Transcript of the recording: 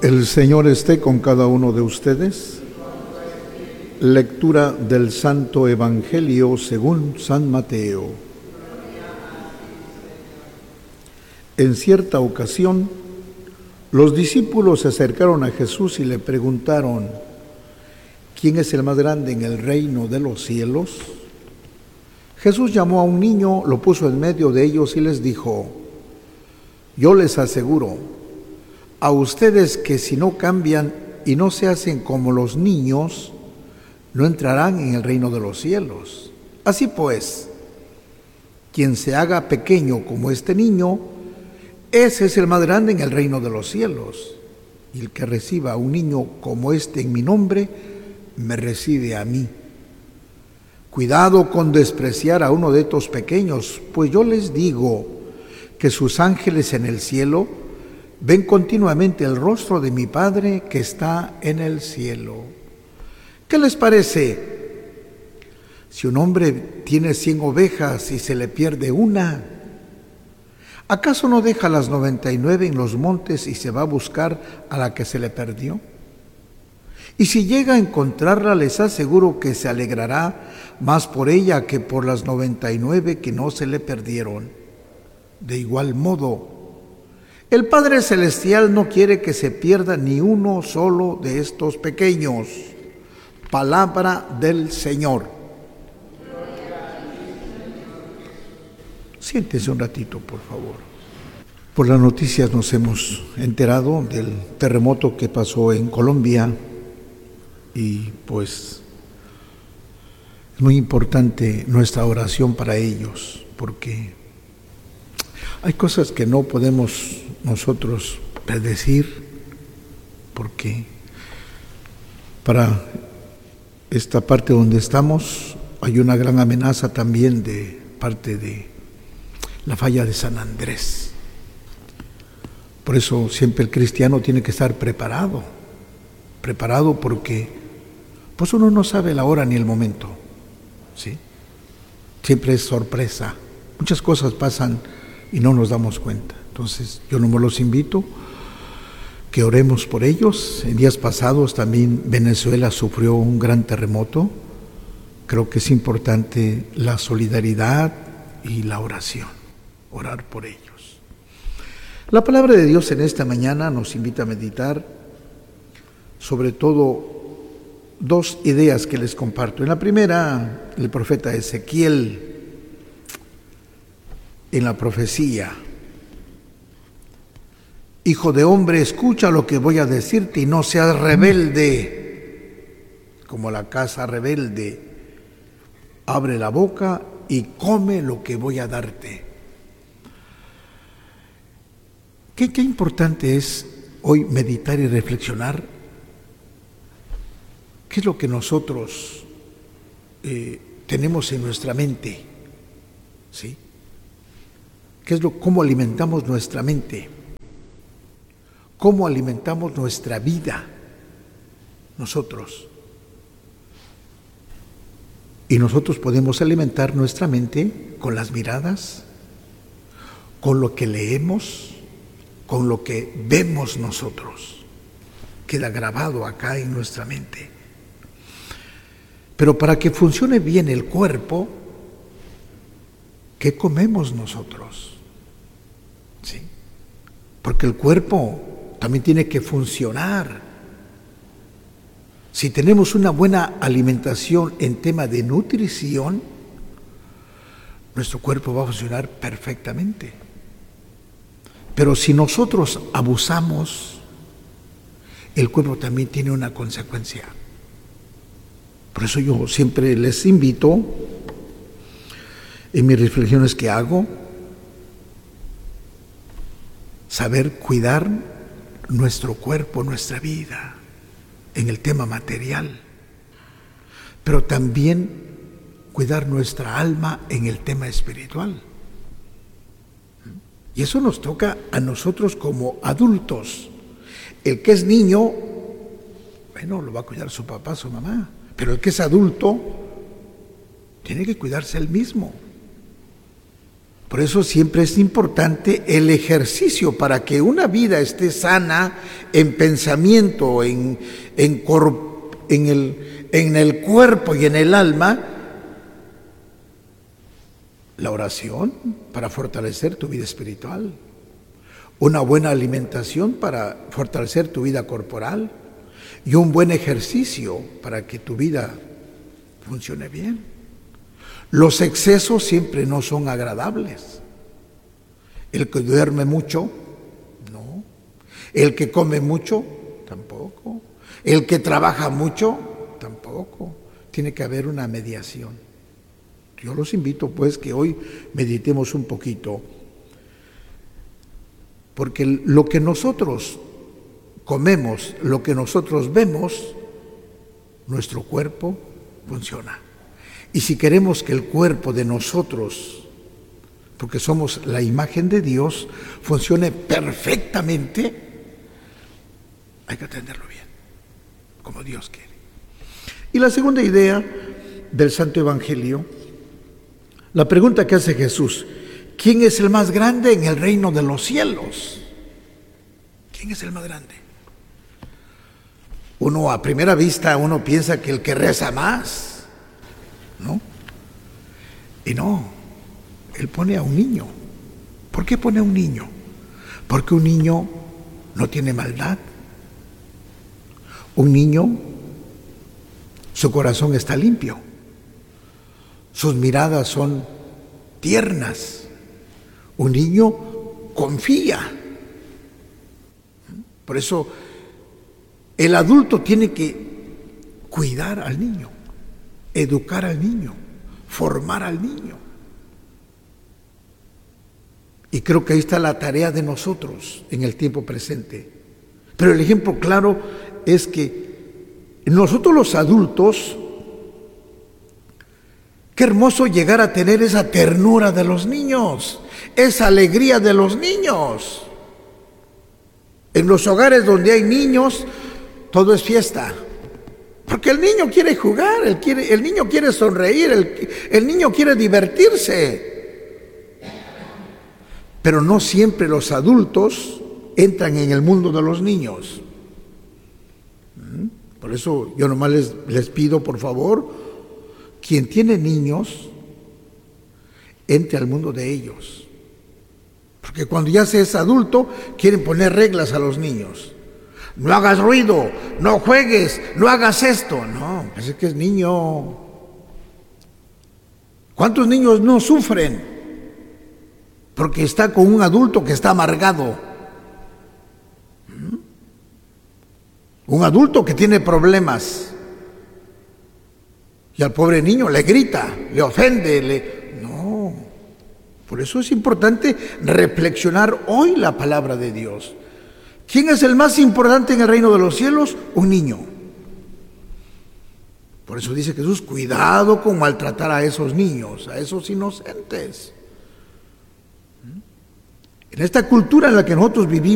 El Señor esté con cada uno de ustedes. Lectura del Santo Evangelio según San Mateo. En cierta ocasión, los discípulos se acercaron a Jesús y le preguntaron: ¿quién es el más grande en el reino de los cielos? Jesús llamó a un niño, lo puso en medio de ellos y les dijo: yo les aseguro a ustedes que si no cambian y no se hacen como los niños, no entrarán en el reino de los cielos. Así pues, quien se haga pequeño como este niño, ese es el más grande en el reino de los cielos. Y el que reciba a un niño como este en mi nombre, me recibe a mí. Cuidado con despreciar a uno de estos pequeños, pues yo les digo que sus ángeles en el cielo ven continuamente el rostro de mi Padre que está en el cielo. ¿Qué les parece? Si un hombre tiene 100 ovejas y se le pierde una, ¿acaso no deja las 99 en los montes y se va a buscar a la que se le perdió? Y si llega a encontrarla, les aseguro que se alegrará más por ella que por las 99 que no se le perdieron. De igual modo, el Padre Celestial no quiere que se pierda ni uno solo de estos pequeños. Palabra del Señor. Siéntese un ratito, por favor. Por las noticias nos hemos enterado del terremoto que pasó en Colombia y pues es muy importante nuestra oración para ellos, porque hay cosas que no podemos nosotros predecir, porque para esta parte donde estamos hay una gran amenaza también de parte de la falla de San Andrés. Por eso siempre el cristiano tiene que estar preparado porque pues uno no sabe la hora ni el momento, ¿sí? Siempre es sorpresa. Muchas cosas pasan y no nos damos cuenta. Entonces yo no me los invito que oremos por ellos. En días pasados también Venezuela sufrió un gran terremoto. Creo que es importante la solidaridad y la oración, orar por ellos. La palabra de Dios en esta mañana nos invita a meditar sobre todo dos ideas que les comparto. En la primera, el profeta Ezequiel, en la profecía: hijo de hombre, escucha lo que voy a decirte y no seas rebelde como la casa rebelde. Abre la boca y come lo que voy a darte. Qué importante es hoy meditar y reflexionar qué es lo que nosotros tenemos en nuestra mente, ¿sí? ¿Cómo alimentamos nuestra mente? ¿Cómo alimentamos nuestra vida nosotros? Y nosotros podemos alimentar nuestra mente con las miradas, con lo que leemos, con lo que vemos nosotros. Queda grabado acá en nuestra mente. Pero para que funcione bien el cuerpo, ¿qué comemos nosotros? ¿Sí? Porque el cuerpo también tiene que funcionar. Si tenemos una buena alimentación en tema de nutrición, nuestro cuerpo va a funcionar perfectamente. Pero si nosotros abusamos, el cuerpo también tiene una consecuencia. Por eso yo siempre les invito, en mis reflexiones que hago, saber cuidar nuestro cuerpo, nuestra vida, en el tema material, pero también cuidar nuestra alma en el tema espiritual. Y eso nos toca a nosotros como adultos. El que es niño, bueno, lo va a cuidar su papá, su mamá, pero el que es adulto tiene que cuidarse él mismo. Por eso siempre es importante el ejercicio para que una vida esté sana en pensamiento, en el cuerpo y en el alma. La oración para fortalecer tu vida espiritual, una buena alimentación para fortalecer tu vida corporal y un buen ejercicio para que tu vida funcione bien. Los excesos siempre no son agradables. El que duerme mucho, no. El que come mucho, tampoco. El que trabaja mucho, tampoco. Tiene que haber una mediación. Yo los invito pues que hoy meditemos un poquito, porque lo que nosotros comemos, lo que nosotros vemos, nuestro cuerpo funciona. Y si queremos que el cuerpo de nosotros, porque somos la imagen de Dios, funcione perfectamente, hay que atenderlo bien, como Dios quiere. Y la segunda idea del Santo Evangelio, la pregunta que hace Jesús: ¿quién es el más grande en el reino de los cielos? ¿Quién es el más grande? Uno a primera vista piensa que el que reza más, ¿no? Y no, Él pone a un niño. ¿Por qué pone a un niño? Porque un niño no tiene maldad. Un niño, su corazón está limpio. Sus miradas son tiernas. Un niño confía. Por eso el adulto tiene que cuidar al niño, educar al niño, formar al niño. Y creo que ahí está la tarea de nosotros en el tiempo presente. Pero el ejemplo claro es que nosotros los adultos, qué hermoso llegar a tener esa ternura de los niños, esa alegría de los niños. En los hogares donde hay niños, todo es fiesta. Porque el niño quiere jugar, el niño quiere sonreír, el niño quiere divertirse. Pero no siempre los adultos entran en el mundo de los niños. Por eso yo nomás les pido, por favor, quien tiene niños, entre al mundo de ellos. Porque cuando ya se es adulto, quieren poner reglas a los niños. No hagas ruido, no juegues, no hagas esto. No, pues es que es niño. ¿Cuántos niños no sufren? Porque está con un adulto que está amargado. Un adulto que tiene problemas. Y al pobre niño le grita, le ofende, No. Por eso es importante reflexionar hoy la palabra de Dios. ¿Quién es el más importante en el reino de los cielos? Un niño. Por eso dice Jesús: cuidado con maltratar a esos niños, a esos inocentes. En esta cultura en la que nosotros vivimos,